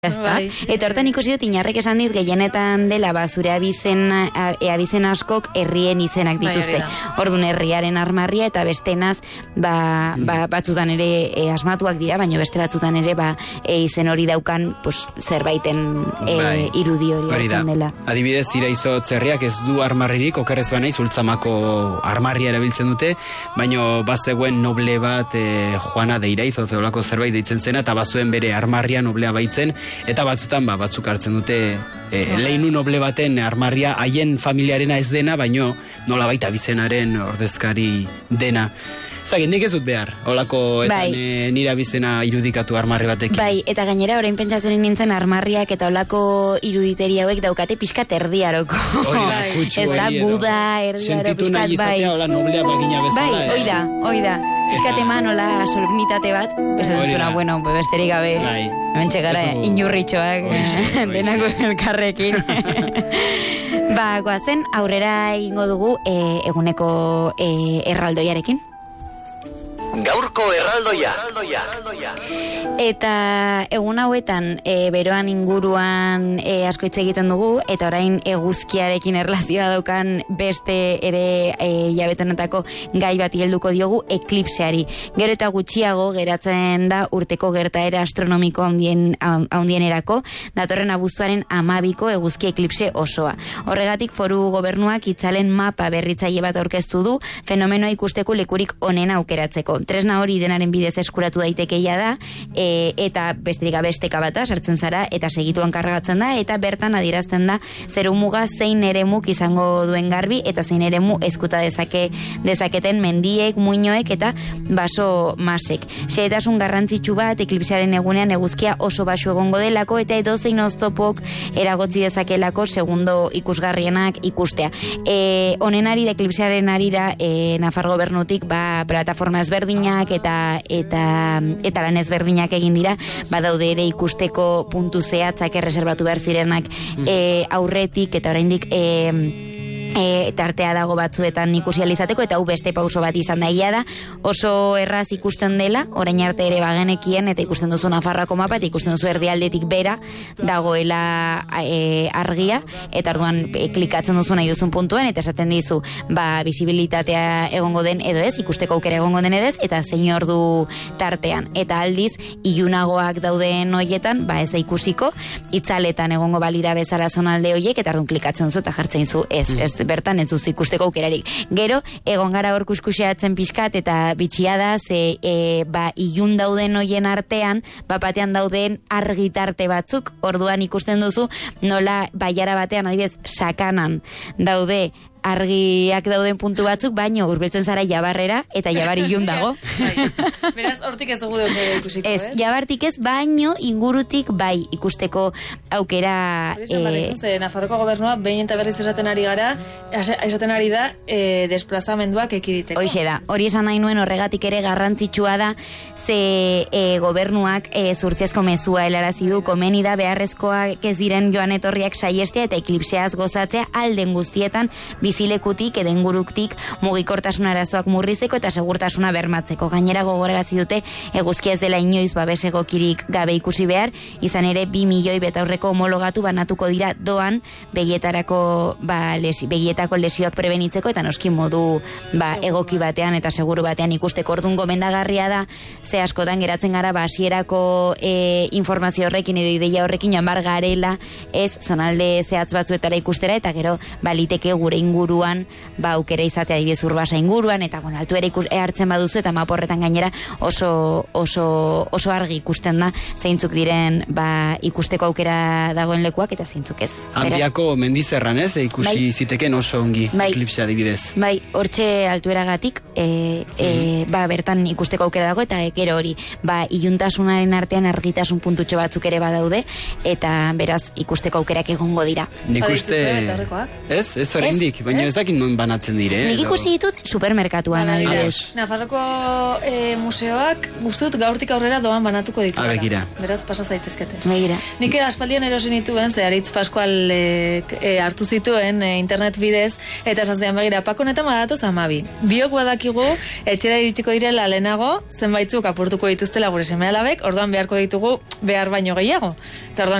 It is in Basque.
Eta hortan ikusi dut Inarrek esan dit gehienetan dela zure abizen askok herrien izenak dituzte. Orduan herriaren armarria eta bestenaz batzutan ere asmatuak dira, baina beste batzutan ere izen hori daukan zerbaiten irudi hori hartzen dela. Adibidez, Iraizo Txerriak ez du armarririk, okerrez banaiz Ultzamako armarria erabiltzen dute, baina bazegoen noble bat Juana de Iraizo zeolako zerbait deitzen zena, eta bazuen bere armarria noblea baitzen, eta batzutan batzuk hartzen dute leinu noble baten armarria haien familiarena ez dena, baino nola baita bizenaren ordezkari dena. Zagin, nik ez dut behar, holako nire abizena irudikatu armarri batekin. Bai, eta gainera orain pentsatzen nintzen armarriak eta holako iruditeri hauek daukate pixkat erdiaroko. Hori da, kutsu hori edo. Ez da guda, erdiaro, sentitu nahi izatea, hola noblea bagina bezala. Bai, oida. Piskat eman hola solemnitate bat, esaten zuna, bueno, besterik gabe, hemen txegara inurritxoak, denako elkarrekin. Goazen, aurrera egingo dugu eguneko erraldoiarekin. Gaurko erraldoia. Eta egun hauetan beroan inguruan asko hitz egiten dugu, eta orain eguzkiarekin erlazioa daukan beste ere jabetenetako gai bati helduko diogu, eklipseari. Gero eta gutxiago geratzen da urteko gertaera astronomiko handienerako, datorren abuztuaren 12ko eguzki eklipse osoa. Horregatik Foru Gobernuak itzalen mapa berritzaile bat aurkeztu du, fenomenoa ikusteko lekurik onena aukeratzeko. Tresna hori denaren bidez eskuratu daitekeia da, eta besterik abesteka bata sartzen zara eta segituan kargatzen da, eta bertan adierazten da zeru muga zein eremuk izango duen garbi, eta zein eremu eskuta dezaketen mendiek, muinoek eta baso masek. Xehetasun garrantzitsu bat eklipsearen egunean eguzkia oso basu egongo delako, eta edozein oztopok eragotzi dezakelako segundo ikusgarrienak ikustea. Honenari da eklipsearen arira Nafar Gobernutik plataforma ezberdinak eta lan ezberdinak egin dira, badaude ere ikusteko puntu zehatzak erreserbatu behar zirenak aurretik, eta oraindik tartea dago batzuetan ikusi alizateko, eta hau beste pauso bat izan da. Egia da, oso erraz ikusten dela, orain arte ere bagenekien, eta ikusten duzu Nafarroako mapa, eta ikusten duzu erdialdetik bera dagoela argia, eta orduan klikatzen duzu nahi duzun puntuen, eta esaten dizu, bisibilitatea egongo den edo ez, ikusteko aukera egongo den edo ez, eta zein ordu tartean. Eta aldiz, ilunagoak dauden hoietan, ez da ikusiko, itzaletan egongo balira bezala zonalde hoiek, eta orduan klikatzen duzu, eta jartzen duzu, ez bertan ez duzu ikusteko aukerarik. Gero, egon gara hor kuskuseatzen pixkat, eta bitxia da, ilun dauden hoien artean, batean dauden argitarte batzuk, orduan ikusten duzu, nola baiara batean, adibidez, Sakanan daude argiak dauden puntu batzuk, baino hurbiltzen zara Jabarrera, eta Jabar ilun dago. Beraz, hortik ez dugu deukera ikusiko, ez? Jabartik ez, baino ingurutik bai ikusteko aukera... Nafarroko Gobernua behin eta berriz esaten ari da desplazamenduak ekiditeko. Hoxe da, hori esan nahi nuen, horregatik ere garrantzitsua da, ze gobernuak zurtziazko mezua helarazi du, komeni da beharrezkoak ez diren joan etorriak saiestea eta eklipseaz gozatzea alden guztietan, bizilekutik edo inguruktik mugikortasun arazoak murrizeko eta segurtasuna bermatzeko. Gainera gogorarazi dute eguzkia ez dela inoiz babes egokirik gabe ikusi behar, izan ere 2 milioi betaurreko homologatu banatuko dira doan begietako lesioak prebenitzeko, eta noski modu egoki batean eta seguru batean ikusteko. Orduan gomendagarria da, ze askotan geratzen gara hasierako informazio horrekin edo ideia horrekin joan bar garela, ez zonalde zehatz batzuetara ikustera, eta gero baliteke gure inguruan aukera izatea, adibidez Urbasa inguruan, eta altuera hartzen baduzu, eta maporretan gainera oso argi ikusten da zeintzuk diren ikusteko aukera dagoen lekuak eta zeintzuk ez. Handiako mendizerran ez, ikusi ziteken oso ongi eklipsea adibidez. Bai, hortxe altueragatik bertan ikusteko aukera dago, eta gero hori iluntasunaren artean argitasun puntutxo batzuk ere badaude, eta beraz ikusteko aukerak egongo dira. Nik uste... Ez oraindik, Baina ez dakit non banatzen dire. Nik ikusi ditut supermerkatuan, adibidez. Nafarroko museoak guztut gaurtik aurrera doan banatuko ditu. Begira. Beraz, pasa zaitezkete. Begira. Nik aspaldian erosi nituen, ze Aritz Pascual hartu zituen internet bidez, eta esan zean begira, pakonetan badatoz 12. Biok badakigu, etxera iritsiko direla lehenago, zenbaitzuk apurtuko dituztela gure seme-alabek, orduan beharko ditugu behar baino gehiago. Eta orduan